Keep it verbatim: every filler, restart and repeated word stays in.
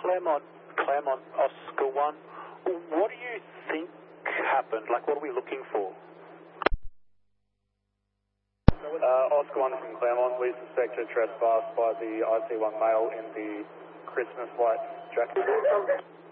Claremont, Claremont, Oscar one. What do you think happened? Like, what are we looking for? Uh, Oscar one from Claremont, we suspect a trespass by the I C one male in the Christmas light jacket.